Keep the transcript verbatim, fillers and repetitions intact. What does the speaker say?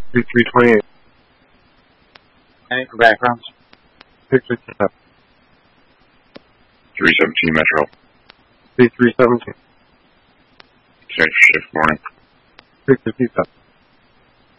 three three twenty-eight. Any for backgrounds? six fifty-seven. three seventeen Metro. three three seventeen. Safe shift morning. six fifty-seven.